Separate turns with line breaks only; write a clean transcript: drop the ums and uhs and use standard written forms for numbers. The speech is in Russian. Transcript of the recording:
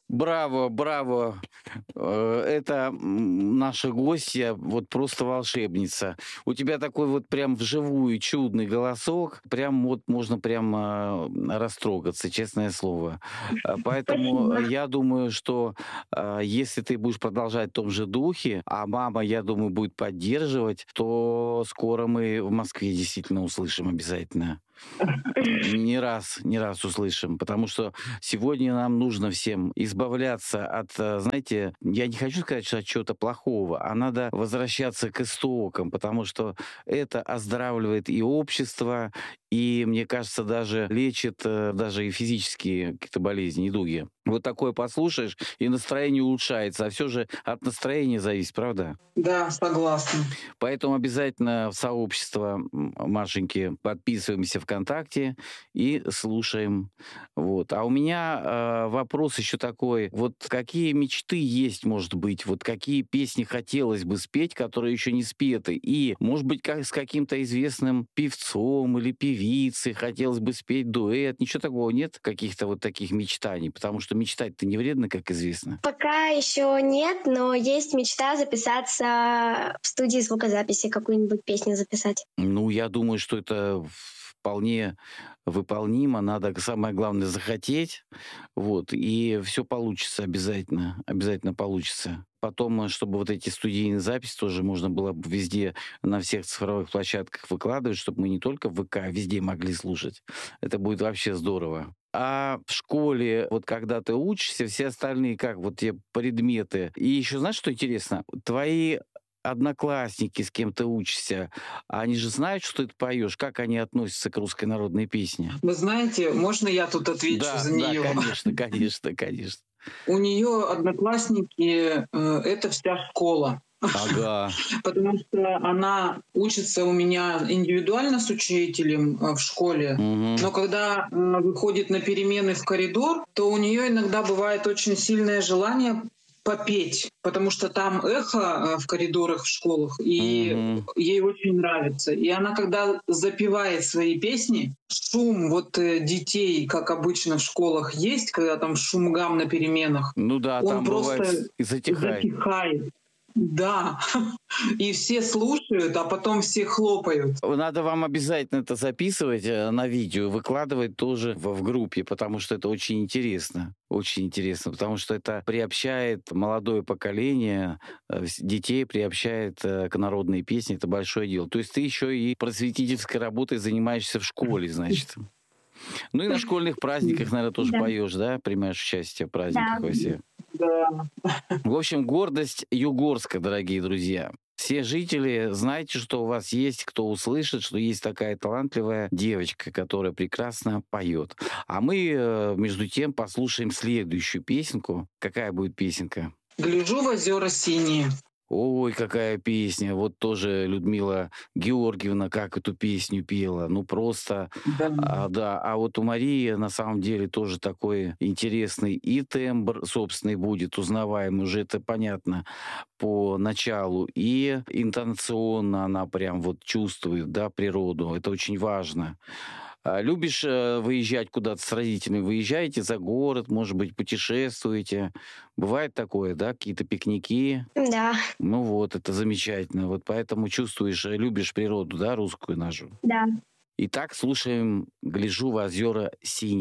Браво, браво. Это наша гостья, вот просто волшебница. У тебя такой вот прям вживую чудный голосок. Прям вот можно прям растрогаться, честное слово. Поэтому
Спасибо.
я думаю, что если ты будешь продолжать в том же духе, а мама, я думаю, будет поддерживать, то скоро мы в Москве действительно услышим обязательно. Не раз услышим, потому что сегодня нам нужно всем избавляться от, знаете, я не хочу сказать, что от чего-то плохого, а надо возвращаться к истокам, потому что это оздоравливает и общество, и, мне кажется, даже лечит даже и физические какие-то болезни, недуги. Вот такое послушаешь, и настроение улучшается. А все же от настроения зависит, правда?
Да, согласна.
Поэтому обязательно в сообщество Машеньки подписываемся ВКонтакте и слушаем. Вот. А у меня вопрос еще такой. Вот какие мечты есть, может быть? Вот какие песни хотелось бы спеть, которые еще не спеты? И, может быть, как с каким-то известным певцом или певицей хотелось бы спеть дуэт? Ничего такого нет? Каких-то вот таких мечтаний? Потому что мечтать-то не вредно, как известно.
Пока еще нет, но есть мечта записаться в студии звукозаписи, какую-нибудь песню записать.
Ну, я думаю, что это вполне выполнимо. Надо, самое главное, захотеть. Вот, и все получится обязательно. Обязательно получится. Потом, чтобы вот эти студийные записи тоже можно было бы везде, на всех цифровых площадках выкладывать, чтобы мы не только в ВК, а везде могли слушать. Это будет вообще здорово. А в школе, вот когда ты учишься, все остальные как, вот те предметы. И еще знаешь, что интересно? Твои одноклассники, с кем ты учишься, они же знают, что ты поешь, как они относятся к русской народной песне?
Вы знаете, можно я тут отвечу
Да,
за
да,
нее?
конечно, конечно, конечно.
У нее одноклассники это вся школа.
Ага.
Потому что она учится у меня индивидуально с учителем в школе,
Мгм.
но когда выходит на перемены в коридор, то у нее иногда бывает очень сильное желание попеть, потому что там эхо в коридорах, в школах, и
Мгм.
ей очень нравится. И она, когда запевает свои песни, шум вот детей, как обычно в школах есть, когда там шум-гам на переменах,
Ну да,
он
там бывает
просто
и затихает.
затихает. Да, и все слушают, а потом все хлопают.
Надо вам обязательно это записывать на видео, выкладывать тоже в группе, потому что это очень интересно. Очень интересно, потому что это приобщает молодое поколение, детей приобщает к народной песне. Это большое дело. То есть ты еще и просветительской работой занимаешься в школе, значит. Ну и на школьных праздниках, наверное, тоже
Да.
поешь, да? Принимаешь участие в праздниках
Да.
во всех.
Да.
В общем, гордость Югорска, дорогие друзья. Все жители, знайте, что у вас есть, кто услышит, что есть такая талантливая девочка, которая прекрасно поет. А мы, между тем, послушаем следующую песенку. Какая будет песенка?
Гляжу в озера синие.
Ой, какая песня. Вот тоже Людмила Георгиевна как эту песню пела. Ну, просто,
Да.
да. А вот у Марии на самом деле тоже такой интересный и тембр собственный будет, узнаваемый, уже это понятно по началу. И интонационно она прям вот чувствует, да, природу. Это очень важно. Любишь выезжать куда-то с родителями? Выезжаете за город, может быть, путешествуете? Бывает такое, да, какие-то пикники?
Да,
Ну вот, это замечательно. Вот поэтому чувствуешь, любишь природу, да, русскую нашу.
да.
Итак, слушаем «Гляжу в озера синие».